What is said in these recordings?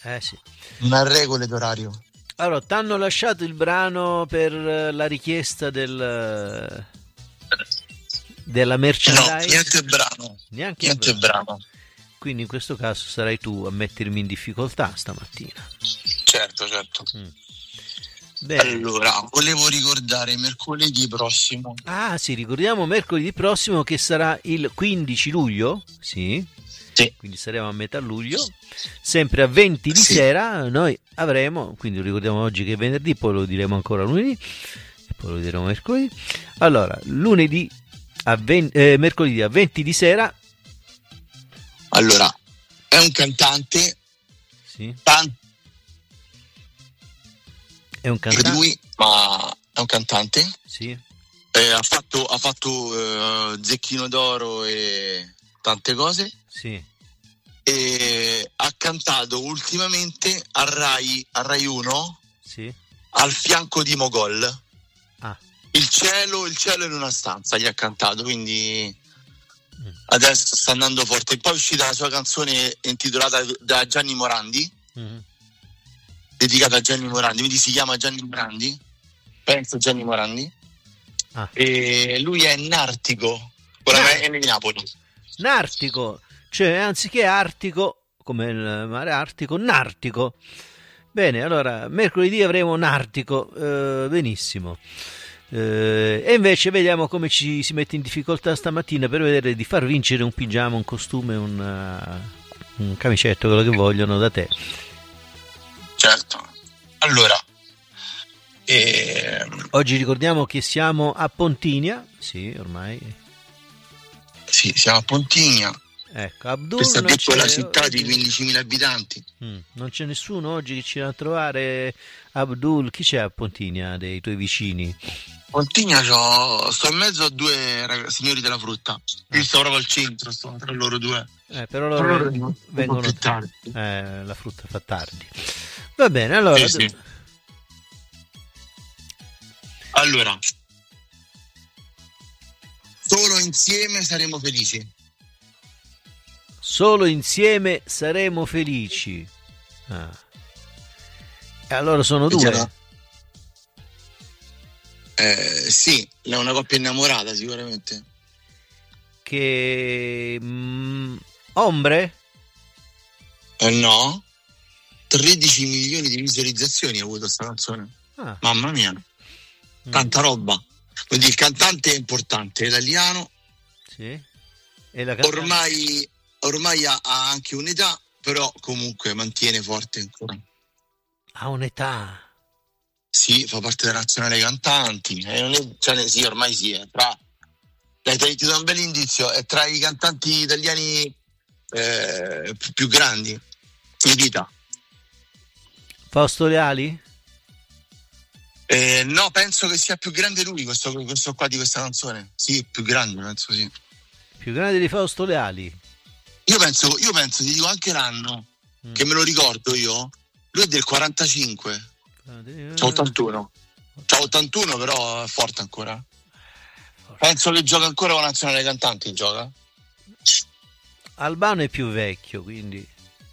Sì. Non ha regole d'orario. Allora, t'hanno lasciato il brano per la richiesta della No, merchandise? niente brano. Neanche il Niente brano. brano. Quindi in questo caso sarai tu a mettermi in difficoltà stamattina. Certo. Bene. Allora, volevo ricordare mercoledì prossimo. Sì, ricordiamo mercoledì prossimo che sarà il 15 luglio, sì, quindi saremo a metà luglio, sempre a 20 di sera noi avremo, quindi lo ricordiamo oggi che è venerdì, poi lo diremo ancora lunedì, e poi lo diremo mercoledì. Allora, mercoledì a 20 di sera. Allora, è un cantante, sì. È un cantante. Lui, ma è un cantante. Sì. Ha fatto Zecchino d'Oro e tante cose. Sì. E ha cantato ultimamente a Rai 1. Sì. Al fianco di Mogol. Il cielo in una stanza gli ha cantato, quindi adesso sta andando forte. E poi è uscita la sua canzone intitolata da Gianni Morandi. Dedicata a Gianni Morandi, quindi si chiama Gianni Morandi, penso Gianni Morandi, e lui è nartico, è di Napoli. Nartico, cioè anziché artico, come il mare Artico, nartico. Bene, allora mercoledì avremo nartico, benissimo. E invece vediamo come ci si mette in difficoltà stamattina per vedere di far vincere un pigiama, un costume, un camicetto, quello che vogliono da te. Certo. Allora, oggi ricordiamo che siamo a Pontinia, sì, ormai. Sì, siamo a Pontinia. Ecco, Abdul, questa piccola città di 15.000 abitanti. Non c'è nessuno oggi che ci va a trovare. Abdul, chi c'è a Pontinia dei tuoi vicini? Pontinia sto in mezzo a due signori della frutta. Io sto proprio al centro, sto tra loro due. Però loro vengono più tardi. La frutta fa tardi. Va bene, allora. Sì. Allora, solo insieme saremo felici. Solo insieme saremo felici. E allora sono due. Sì, è una coppia innamorata sicuramente. Che ombre? No. 13 milioni di visualizzazioni ha avuto questa canzone. Mamma mia, tanta roba. Quindi il cantante è importante, è italiano. Sì. E la ormai ha anche un'età, però comunque mantiene forte ancora. Ha un'età? Sì, fa parte della nazionale cantanti. Sì, ormai sì. Ti do un bel indizio, è tra i cantanti italiani più grandi in vita. Fausto Leali? No, penso che sia più grande lui, questo qua di questa canzone. Sì, più grande, penso sì. Più grande di Fausto Leali? Io penso, ti dico anche l'anno, che me lo ricordo io. Lui è del 45. C'ha 81. C'ha 81, però è forte ancora. Penso che gioca ancora con la nazionale cantanti, gioca. Albano è più vecchio, quindi.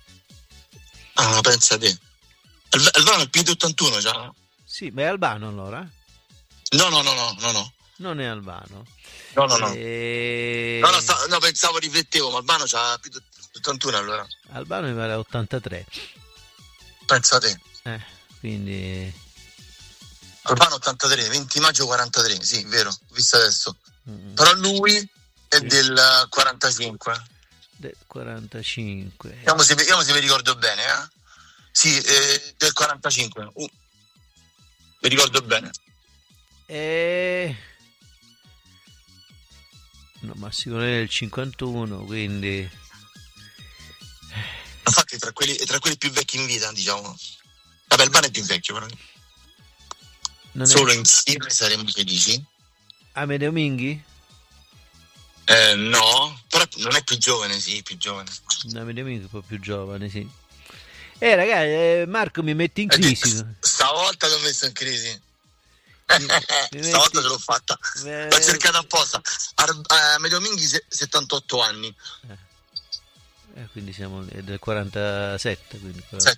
Pensa te. Albano è più di 81 già. Sì, ma è Albano allora? No. Non è Albano. No. No, pensavo, riflettevo, ma Albano c'ha più di 81 allora. Albano mi pare 83. Pensa te. Quindi. Albano 83, 20 maggio 43, sì, vero, ho visto adesso. Però lui è del 45. Del 45. Vediamo se mi ricordo bene, Sì, del 45. Mi ricordo bene. No, Massimo è del 51, quindi. Infatti tra quelli più vecchi in vita, diciamo. Vabbè, Albano è più vecchio, però. Solo insieme saremo felici. Amedeo Minghi? No, però non è più giovane, sì, più giovane. Amedeo Minghi è un po' più giovane, sì. Ragazzi, Marco mi metti in crisi. Stavolta l'ho messo in crisi. Stavolta ce l'ho fatta. L'ho cercata apposta. Amedeo Minghi 78 anni. Quindi siamo del 47, quindi